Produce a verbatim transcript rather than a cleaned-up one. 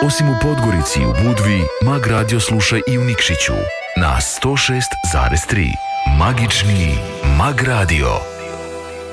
Osim u Podgorici i u Budvi, Mag Radio sluša i u Nikšiću na sto šest zarez tri. Magični Mag Radio.